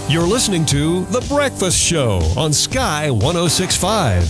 You're listening to The Breakfast Show on Sky 1065.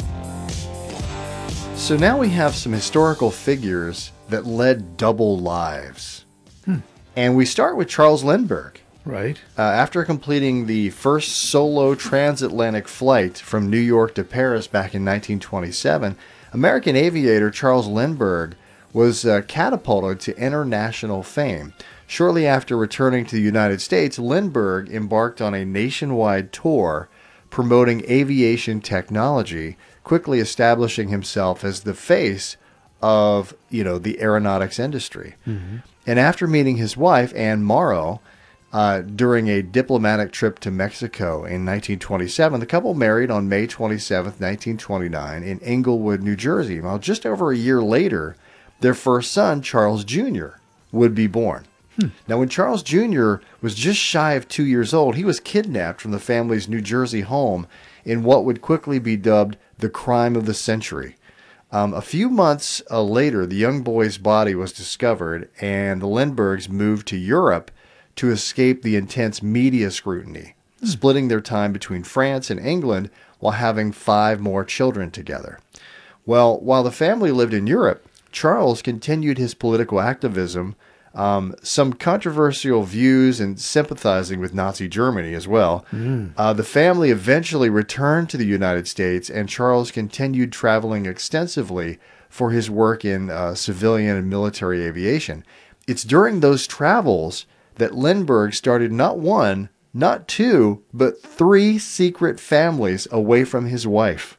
So now we have some historical figures that led double lives. And we start with Charles Lindbergh. Right. After completing the first solo transatlantic flight from New York to Paris back in 1927, American aviator Charles Lindbergh was catapulted to international fame. Shortly after returning to the United States, Lindbergh embarked on a nationwide tour promoting aviation technology, quickly establishing himself as the face of, the aeronautics industry. Mm-hmm. And after meeting his wife, Anne Morrow, during a diplomatic trip to Mexico in 1927, the couple married on May 27, 1929, in Englewood, New Jersey. Well, just over a year later, their first son, Charles Jr., would be born. Now, when Charles Jr. was just shy of 2 years old, he was kidnapped from the family's New Jersey home in what would quickly be dubbed the crime of the century. A few months later, the young boy's body was discovered, and the Lindberghs moved to Europe to escape the intense media scrutiny, splitting their time between France and England while having 5 more children together. Well, while the family lived in Europe, Charles continued his political activism, some controversial views, and sympathizing with Nazi Germany as well. The family eventually returned to the United States, and Charles continued traveling extensively for his work in civilian and military aviation. It's during those travels that Lindbergh started not 1, not 2, but 3 secret families away from his wife.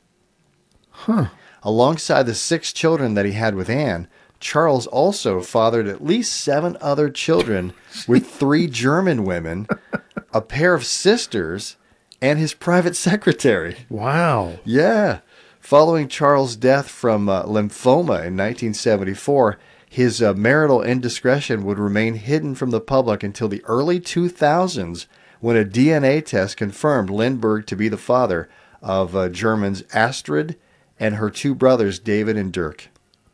Alongside the 6 children that he had with Anne, Charles also fathered at least 7 other children with 3 German women, a pair of sisters, and his private secretary. Wow. Yeah. Following Charles' death from lymphoma in 1974, his marital indiscretion would remain hidden from the public until the early 2000s, when a DNA test confirmed Lindbergh to be the father of Germans Astrid and her 2 brothers, David and Dirk.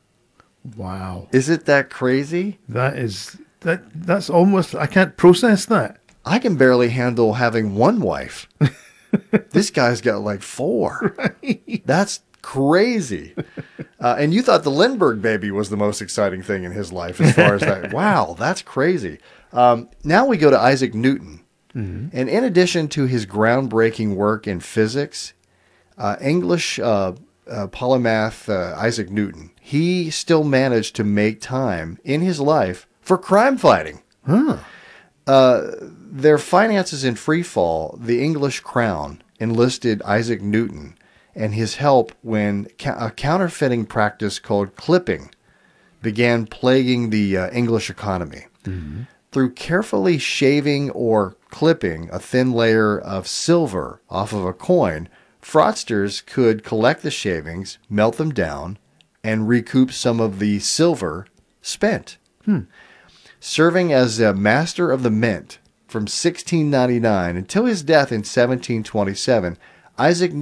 Wow. Isn't that crazy? That's almost, I can't process that. I can barely handle having 1 wife. This guy's got like 4. Right. That's crazy. And you thought the Lindbergh baby was the most exciting thing in his life as far as that. Wow, that's crazy. Now we go to Isaac Newton. Mm-hmm. And in addition to his groundbreaking work in physics, English polymath Isaac Newton, he still managed to make time in his life for crime fighting. Their finances in free fall, the English crown enlisted Isaac Newton and his help when a counterfeiting practice called clipping began plaguing the English economy. Mm-hmm. Through carefully shaving or clipping a thin layer of silver off of a coin, fraudsters could collect the shavings, melt them down, and recoup some of the silver spent. Serving as a master of the mint from 1699 until his death in 1727, Isaac